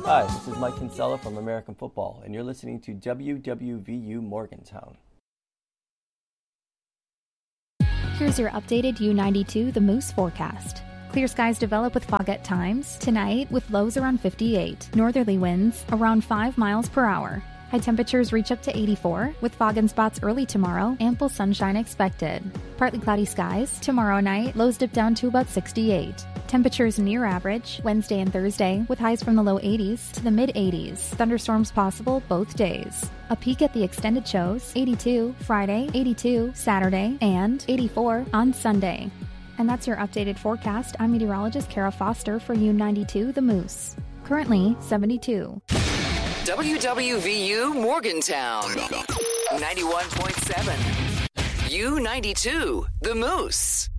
Hi, this is Mike Kinsella from American Football, and you're listening to WWVU Morgantown. Here's your updated U92 The Moose forecast. Clear skies develop with fog at times. Tonight, with lows around 58. Northerly winds around 5 miles per hour. High temperatures reach up to 84, with fog in spots early tomorrow. Ample sunshine expected. Partly cloudy skies. Tomorrow night, lows dip down to about 68. Temperatures near average Wednesday and Thursday, with highs from the low 80s to the mid-80s. Thunderstorms possible both days. A peek at the extended shows: 82 Friday, 82 Saturday, and 84 on Sunday. And that's your updated forecast. I'm meteorologist Kara Foster for U92 The Moose. Currently 72. WWVU Morgantown 91.7. U92 The Moose.